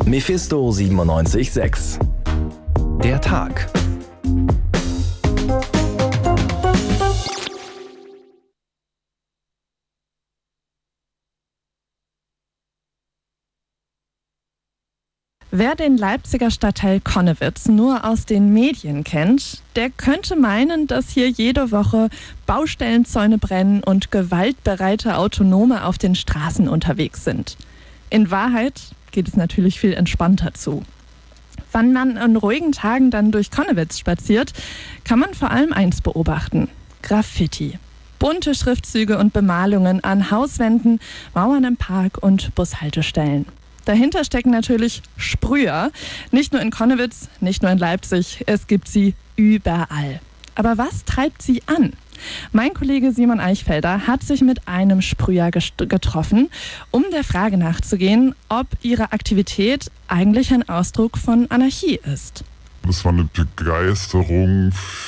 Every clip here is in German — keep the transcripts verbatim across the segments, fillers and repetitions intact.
Mephisto siebenundneunzig Komma sechs. Der Tag. Wer den Leipziger Stadtteil Connewitz nur aus den Medien kennt, der könnte meinen, dass hier jede Woche Baustellenzäune brennen und gewaltbereite Autonome auf den Straßen unterwegs sind. In Wahrheit geht es natürlich viel entspannter zu. Wenn man an ruhigen Tagen dann durch Connewitz spaziert, kann man vor allem eins beobachten: Graffiti. Bunte Schriftzüge und Bemalungen an Hauswänden, Mauern im Park und Bushaltestellen. Dahinter stecken natürlich Sprüher. Nicht nur in Connewitz, nicht nur in Leipzig, es gibt sie überall. Aber was treibt sie an? Mein Kollege Simon Eichfelder hat sich mit einem Sprüher gest- getroffen, um der Frage nachzugehen, ob ihre Aktivität eigentlich ein Ausdruck von Anarchie ist. Es war eine Begeisterung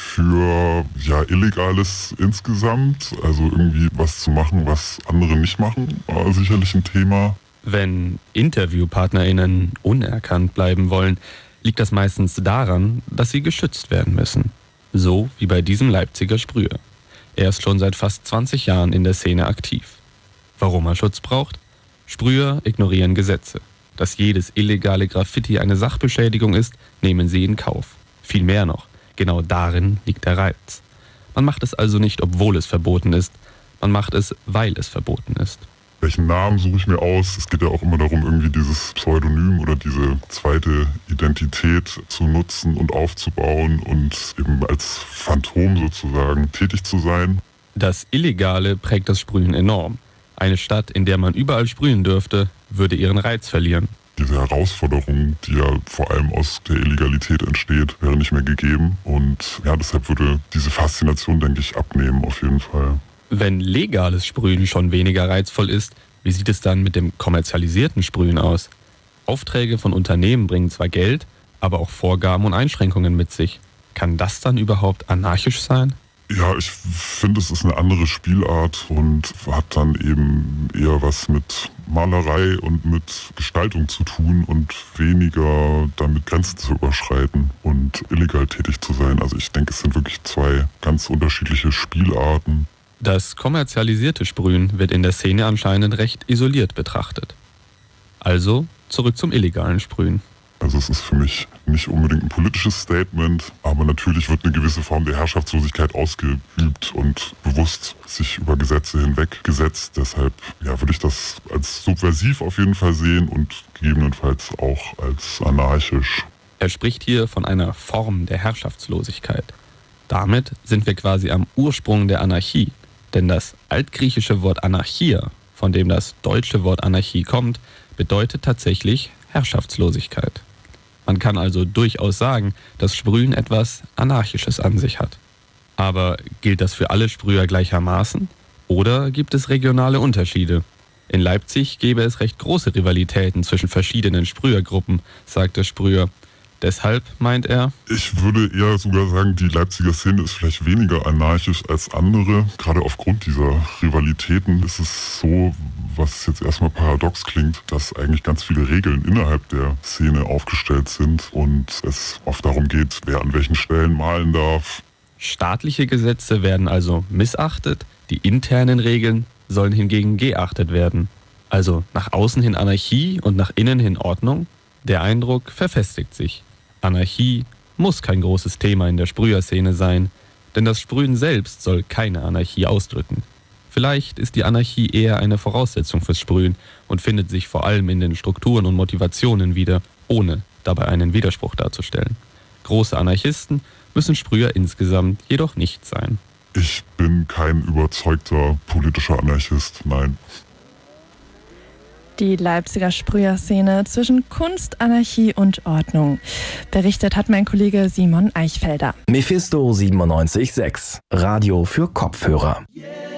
für ja, Illegales insgesamt. Also irgendwie was zu machen, was andere nicht machen, war sicherlich ein Thema. Wenn InterviewpartnerInnen unerkannt bleiben wollen, liegt das meistens daran, dass sie geschützt werden müssen. So wie bei diesem Leipziger Sprüher. Er ist schon seit fast zwanzig Jahren in der Szene aktiv. Warum er Schutz braucht? Sprüher ignorieren Gesetze. Dass jedes illegale Graffiti eine Sachbeschädigung ist, nehmen sie in Kauf. Viel mehr noch, genau darin liegt der Reiz. Man macht es also nicht, obwohl es verboten ist. Man macht es, weil es verboten ist. Welchen Namen suche ich mir aus? Es geht ja auch immer darum, irgendwie dieses Pseudonym oder diese zweite Identität zu nutzen und aufzubauen und eben als Phantom sozusagen tätig zu sein. Das Illegale prägt das Sprühen enorm. Eine Stadt, in der man überall sprühen dürfte, würde ihren Reiz verlieren. Diese Herausforderung, die ja vor allem aus der Illegalität entsteht, wäre nicht mehr gegeben. Und ja, deshalb würde diese Faszination, denke ich, abnehmen auf jeden Fall. Wenn legales Sprühen schon weniger reizvoll ist, wie sieht es dann mit dem kommerzialisierten Sprühen aus? Aufträge von Unternehmen bringen zwar Geld, aber auch Vorgaben und Einschränkungen mit sich. Kann das dann überhaupt anarchisch sein? Ja, ich finde, es ist eine andere Spielart und hat dann eben eher was mit Malerei und mit Gestaltung zu tun und weniger damit Grenzen zu überschreiten und illegal tätig zu sein. Also ich denke, es sind wirklich zwei ganz unterschiedliche Spielarten. Das kommerzialisierte Sprühen wird in der Szene anscheinend recht isoliert betrachtet. Also zurück zum illegalen Sprühen. Also es ist für mich nicht unbedingt ein politisches Statement, aber natürlich wird eine gewisse Form der Herrschaftslosigkeit ausgeübt und bewusst sich über Gesetze hinweggesetzt. Deshalb ja, würde ich das als subversiv auf jeden Fall sehen und gegebenenfalls auch als anarchisch. Er spricht hier von einer Form der Herrschaftslosigkeit. Damit sind wir quasi am Ursprung der Anarchie. Denn das altgriechische Wort Anarchia, von dem das deutsche Wort Anarchie kommt, bedeutet tatsächlich Herrschaftslosigkeit. Man kann also durchaus sagen, dass Sprühen etwas Anarchisches an sich hat. Aber gilt das für alle Sprüher gleichermaßen? Oder gibt es regionale Unterschiede? In Leipzig gäbe es recht große Rivalitäten zwischen verschiedenen Sprühergruppen, sagt der Sprüher. Deshalb meint er, ich würde eher sogar sagen, die Leipziger Szene ist vielleicht weniger anarchisch als andere. Gerade aufgrund dieser Rivalitäten ist es so, was jetzt erstmal paradox klingt, dass eigentlich ganz viele Regeln innerhalb der Szene aufgestellt sind und es oft darum geht, wer an welchen Stellen malen darf. Staatliche Gesetze werden also missachtet, die internen Regeln sollen hingegen geachtet werden. Also nach außen hin Anarchie und nach innen hin Ordnung. Der Eindruck verfestigt sich. Anarchie muss kein großes Thema in der Sprüherszene sein, denn das Sprühen selbst soll keine Anarchie ausdrücken. Vielleicht ist die Anarchie eher eine Voraussetzung fürs Sprühen und findet sich vor allem in den Strukturen und Motivationen wieder, ohne dabei einen Widerspruch darzustellen. Große Anarchisten müssen Sprüher insgesamt jedoch nicht sein. Ich bin kein überzeugter politischer Anarchist, nein. Die Leipziger Sprüherszene zwischen Kunst, Anarchie und Ordnung. Berichtet hat mein Kollege Simon Eichfelder. Mephisto siebenundneunzig Komma sechs. Radio für Kopfhörer.